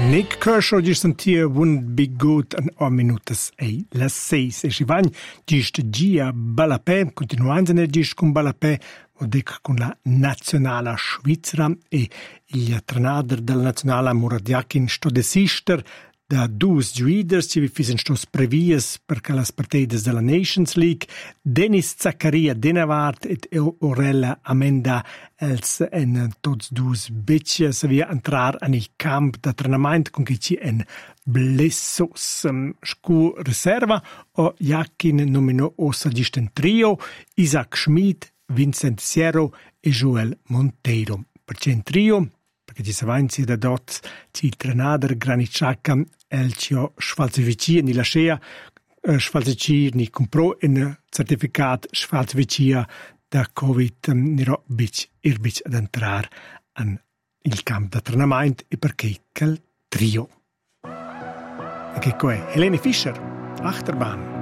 Nick Kershaw di sentia Wouldn't Be Good a minutas e las 6. E Shivagn gist Gia Balapè, continuando a gist con Balapè, o dic con la nazionala svizzera e il trenader della nazionala Muradiakin sto desister da dus giuiders ci vi fisen stos previes perché las partidas della Nations League, Denis Zaccaria Denavart et Orella Amenda els en tots dus becce savia entrar en il camp da trenament con che ci en blessos. Scu reserva o Jakin nomino ossa gisten trio, Isaac Schmid, Vincent Sierro e Joel Monteiro. Perché in trio, perché ci s'avanzi da dots ci trenader Granitschaka Elcio Schwalzevicia ni lascia Schwalzevicia ni comprò un certificat Schwalzevicia da Covid niro bic ad entrar an il camp da trenament e perché quel trio. E che è Helene Fischer, Achterbahn.